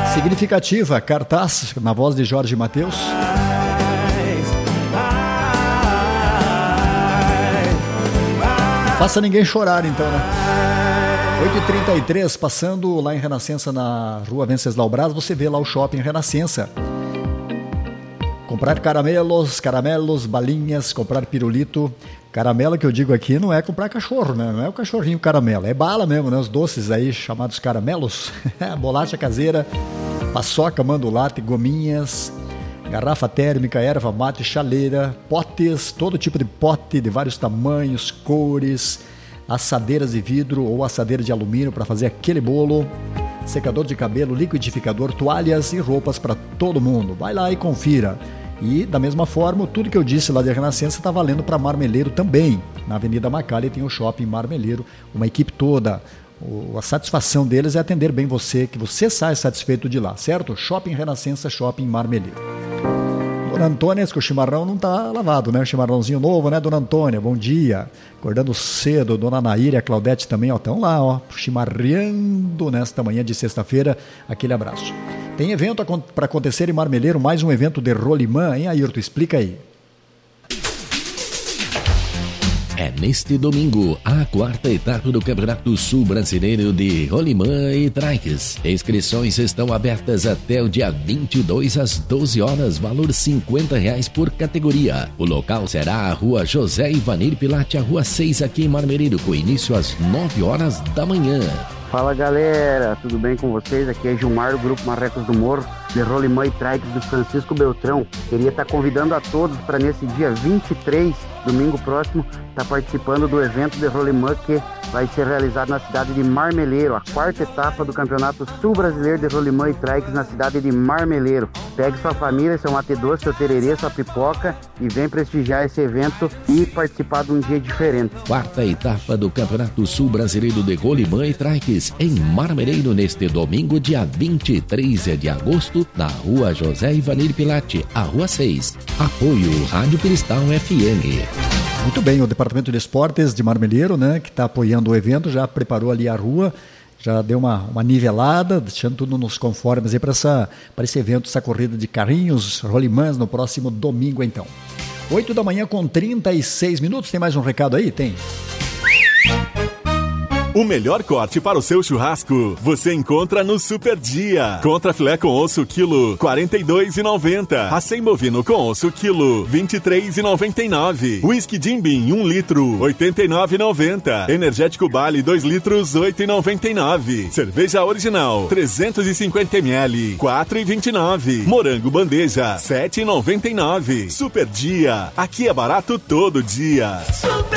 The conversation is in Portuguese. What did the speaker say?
Significativa, cartaz na voz de Jorge Mateus. Faça ninguém chorar então, né? 8h33, passando lá em Renascença, na rua Venceslau Braz, você vê lá o Shopping Renascença. Comprar caramelos, balinhas, comprar pirulito. Caramelo que eu digo aqui não é comprar cachorro, né? Não é o cachorrinho caramelo, é bala mesmo, né? Os doces aí chamados caramelos. Bolacha caseira, paçoca, mandolate, gominhas, garrafa térmica, erva mate, chaleira, potes, todo tipo de pote de vários tamanhos, cores, assadeiras de vidro ou assadeira de alumínio para fazer aquele bolo, secador de cabelo, liquidificador, toalhas e roupas para todo mundo. Vai lá e confira. E da mesma forma, tudo que eu disse lá de Renascença está valendo para Marmeleiro também. Na Avenida Macalli tem o Shopping Marmeleiro, uma equipe toda. A satisfação deles é atender bem você, que você sai satisfeito de lá, certo? Shopping Renascença, Shopping Marmeleiro. Dona Antônia, que o chimarrão não tá lavado, né? O chimarrãozinho novo, né, Dona Antônia? Bom dia. Acordando cedo, Dona Naíra e a Claudete também, ó, estão lá, ó, chimarreando nesta manhã de sexta-feira. Aquele abraço. Tem evento para acontecer em Marmeleiro, mais um evento de Rolimã, hein, Ayrton? Explica aí. É neste domingo, a quarta etapa do Campeonato Sul Brasileiro de Rolimã e Trikes. Inscrições estão abertas até o dia 22 às 12 horas, valor R$50 por categoria. O local será a Rua José Ivanir Pilate, a Rua 6, aqui em Marmeleiro, com início às 9 horas da manhã. Fala galera, tudo bem com vocês? Aqui é Gilmar do Grupo Marrecos do Morro, de Rolimã e Trikes do Francisco Beltrão. Queria estar convidando a todos para nesse dia 23, domingo próximo, estar participando do evento de Rolimã que vai ser realizado na cidade de Marmeleiro, a quarta etapa do Campeonato Sul Brasileiro de Rolimã e Trikes na cidade de Marmeleiro. Pegue sua família, seu mate doce, seu tererê, sua pipoca e vem prestigiar esse evento e participar de um dia diferente. Quarta etapa do Campeonato Sul Brasileiro de Rolimã e Trikes em Marmeleiro neste domingo, dia 23 de agosto, na Rua José Ivanir Pilate, a Rua 6. Apoio Rádio Cristal FM. Muito bem, o Departamento de Esportes de Marmeleiro, né, que está apoiando o evento, já preparou ali a rua, já deu uma nivelada, deixando tudo nos conformes aí para esse evento, essa corrida de carrinhos, rolimãs, no próximo domingo, então. 8 da manhã com 36 minutos, tem mais um recado aí? Tem. O melhor corte para o seu churrasco você encontra no Super Dia. Contra filé com osso quilo, R$ 42,90. Acém bovino com osso quilo, R$ 23,99. Whisky Jim Beam 1 litro, R$ 89,90. Energético Bali 2 litros, R$ 8,99. Cerveja original 350 ml, R$ 4,29. Morango bandeja, R$ 7,99. Super Dia, aqui é barato todo dia. Super